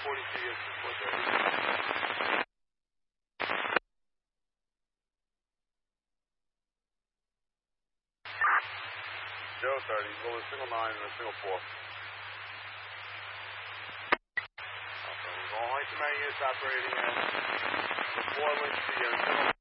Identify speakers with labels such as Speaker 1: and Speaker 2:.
Speaker 1: 42 years before 30. Joe 30, go with single 9 and a single 4. Okay, we're going to like the units operating in the 4 links to you.